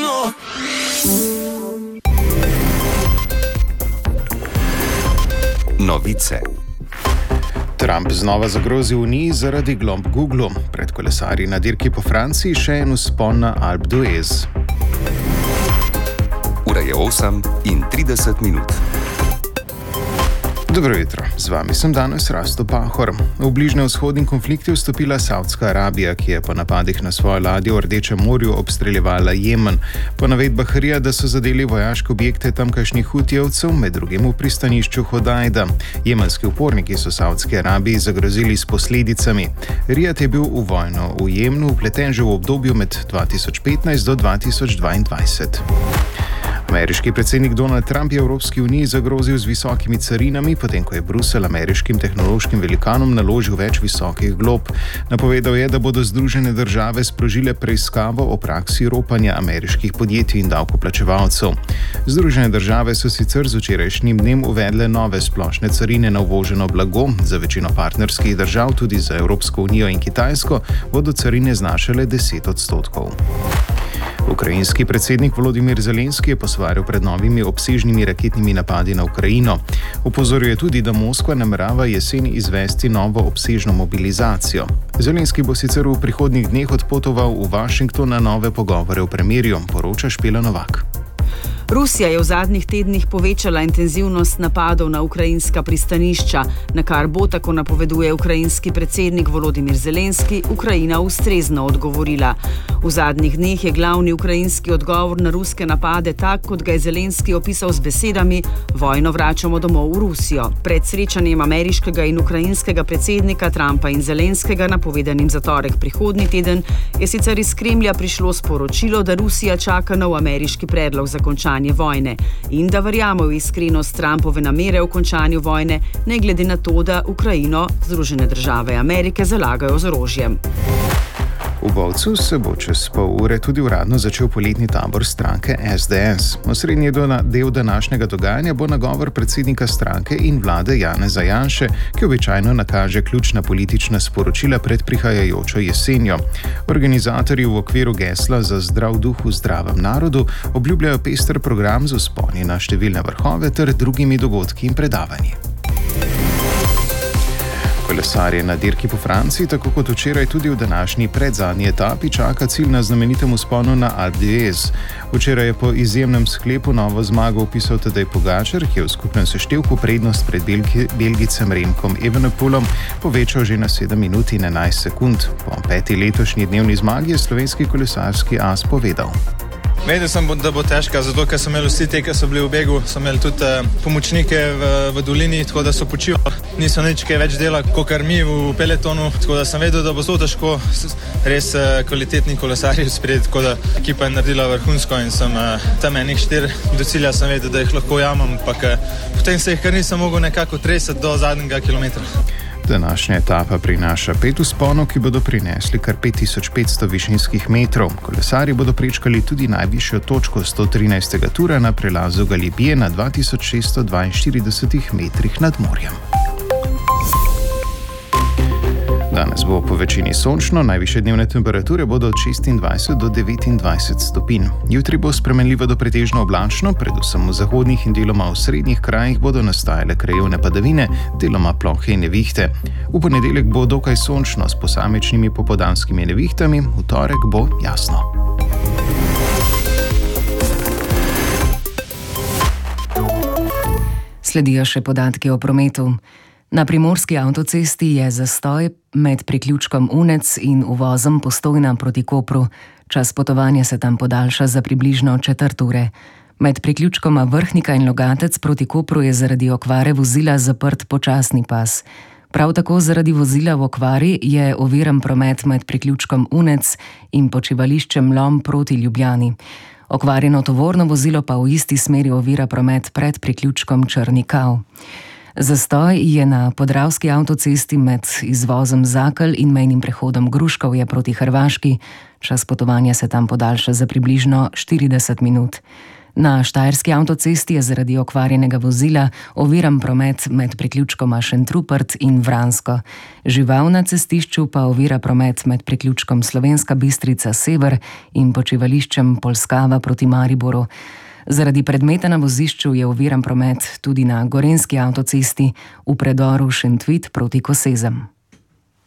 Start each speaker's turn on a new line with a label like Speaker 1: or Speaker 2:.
Speaker 1: no.
Speaker 2: Novice. Trump znova zagrozil Uniji zaradi glomb Googlu. Pred kolesarji na dirki po Franciji še en vzpon na Alpe d'Huez.
Speaker 3: Ura je 8:30.
Speaker 2: Dobro jutro, z vami sem danes Rasto Pahor. V bližnjevzhodni konflikt je vstopila Saudska Arabija, ki je po napadih na svojo ladjo v Rdečem morju obstreljevala Jemen. Po navedbah Rija, da so zadeli vojaške objekte tamkajšnjih Hutijevcev, med drugim v pristanišču Hodajda. Jemenski uporniki so Saudski Arabiji zagrozili s posledicami. Rijad je bil v vojno v Jemnu vpleten že v obdobju med 2015 do 2022. Ameriški predsednik Donald Trump je Evropski uniji zagrozil z visokimi carinami, potem ko je Bruselj ameriškim tehnološkim velikanom naložil več visokih glob. Napovedal je, da bodo Združene države sprožile preiskavo o praksi ropanja ameriških podjetij in davkoplačevalcev. Združene države so sicer z včerajšnjim dnem uvedle nove splošne carine na uvoženo blago. Za večino partnerskih držav, tudi za Evropsko unijo in Kitajsko, bodo carine znašale 10%. Ukrajinski predsednik Volodimir Zelenski je posvaril pred novimi obsežnimi raketnimi napadi na Ukrajino. Opozoril je tudi, da Moskva namerava jeseni izvesti novo obsežno mobilizacijo. Zelenski bo sicer v prihodnjih dneh odpotoval v Washington na nove pogovore o premirju, poroča Špela Novak.
Speaker 4: Rusija je v zadnjih tednih povečala intenzivnost napadov na ukrajinska pristanišča, na kar bo, tako napoveduje ukrajinski predsednik Volodimir Zelenski, Ukrajina ustrezno odgovorila. V zadnjih dneh je glavni ukrajinski odgovor na ruske napade tak, kot ga je Zelenski opisal z besedami: vojno vračamo domov v Rusijo. Pred srečanjem ameriškega in ukrajinskega predsednika Trumpa in Zelenskega, napovedanim za torek prihodnji teden, je sicer iz Kremlja prišlo sporočilo, da Rusija čaka nov ameriški predlog za končanje vojne in da verjame v iskrenost Trumpove namere o končanju vojne, ne glede na to, da Ukrajino Združene države Amerike zalagajo z orožjem.
Speaker 2: V Bovcu se bo čez pol ure tudi uradno začel poletni tabor stranke SDS. Osrednji del današnjega dogajanja bo nagovor predsednika stranke in vlade Janeza Janše, ki običajno nakaže ključna politična sporočila pred prihajajočo jesenjo. Organizatorji v okviru gesla za zdrav duh v zdravem narodu obljubljajo pester program z vzponi na številne vrhove ter drugimi dogodki in predavanji. Kolesarje na dirki po Franciji, tako kot včeraj tudi v današnji predzadnji etapi, čaka cilj na znamenitem vzponu na Alpe d'Huez. Včeraj je po izjemnem sklepu novo zmago vpisal Tadej Pogačar, ki je v skupnem seštevku prednost pred Belgicem Remkom Evenepoelom povečal že na 7 minut in 11 sekund. Po 5. letošnji dnevni zmagi je slovenski kolesarski as povedal:
Speaker 5: Vedel sem, da bo težka, zato ker so imeli vsi te, ki so bili v begu, so imeli tudi pomočnike v dolini, tako da so počivali. Niso nič kaj več dela, kot mi v peletonu, tako da sem vedel, da bo zelo težko, res kvalitetni kolesarji sprejeti, tako da ekipa je naredila vrhunsko in sem tam enih 4 do cilja sem vedel, da jih lahko jamam, ampak potem se jih kar nisem mogel nekako tresati do zadnjega kilometra.
Speaker 2: Današnja etapa prinaša 5 vzponov, ki bodo prinesli kar 5500 višinskih metrov. Kolesarji bodo prečkali tudi najvišjo točko 113. tura na prelazu Galibije na 2642 metrih nad morjem. Danes bo po večini sončno, najvišje dnevne temperature bodo od 26 do 29 stopinj. Jutri bo spremenljivo do pretežno oblačno, predvsem v zahodnih in deloma v srednjih krajih bodo nastajale krajevne padavine, deloma plohe in nevihte. V ponedeljek bo dokaj sončno s posamičnimi popoldanskimi nevihtami, v torek bo jasno.
Speaker 6: Sledijo še podatki o prometu. Na primorski avtocesti je zastoj med priključkom Unec in uvozom Postojna proti Kopru. Čas potovanja se tam podaljša za približno 1/4 ure. Med priključkoma Vrhnika in Logatec proti Kopru je zaradi okvare vozila zaprt počasni pas. Prav tako zaradi vozila v okvari je oviran promet med priključkom Unec in počivališčem Lom proti Ljubljani. Okvarjeno tovorno vozilo pa v isti smeri ovira promet pred priključkom Črni Kav. Zastoj je na podravski avtocesti med izvozom Zakelj in mejnim prehodom Gruškovje proti Hrvaški. Čas potovanja se tam podaljša za približno 40 minut. Na štajerski avtocesti je zaradi okvarjenega vozila oviran promet med priključkoma Šentrupert in Vransko. Žival na cestišču pa ovira promet med priključkom Slovenska Bistrica Sever in počivališčem Polskava proti Mariboru. Zaradi predmeta na vozišču je oviran promet tudi na gorenjski avtocesti v predoru Šentvit proti Kosezem.